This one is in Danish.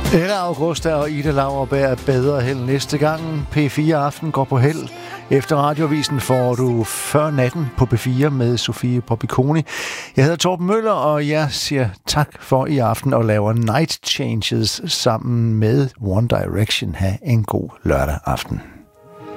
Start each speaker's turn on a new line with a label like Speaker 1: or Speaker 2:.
Speaker 1: Ella Augusta og Ida Lauerberg er bedre held næste gang. P4 Aften går på held. Efter radioavisen får du Før natten på P4 med Sofie Popiconi. Jeg hedder Torben Møller, og jeg siger tak for i aften og laver Night Changes sammen med One Direction. Ha' en god lørdag aften.